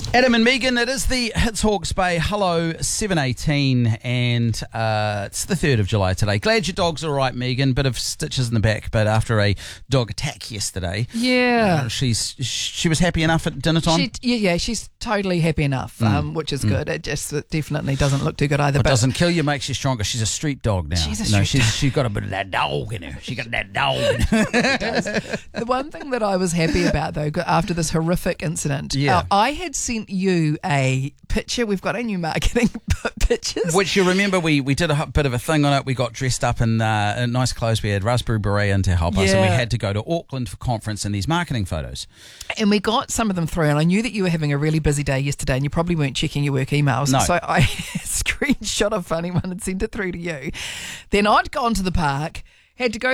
Adam and Megan, it is the Hits Hawke's Bay Hello 7:18 and it's the 3rd of July today. Glad your dog's all right, Megan. Bit of stitches in the back, but after a dog attack yesterday, she was happy enough at dinner time. She's totally happy enough, which is good. It just definitely doesn't look too good either. What doesn't kill you makes you stronger. She's a street dog now. She's got a bit of that dog in her. She got that dog in her. The one thing that I was happy about though, after this horrific incident, I had sent you a picture. We've got our new marketing pictures, which you remember we did a bit of a thing on it. We got dressed up in nice clothes. We had Raspberry Beret in to help us, and we had to go to Auckland for conference in these marketing photos. And we got some of them through, and I knew that you were having a really busy day yesterday, and you probably weren't checking your work emails. No. So I screenshot a funny one and sent it through to you. Then I'd gone to the park, had to go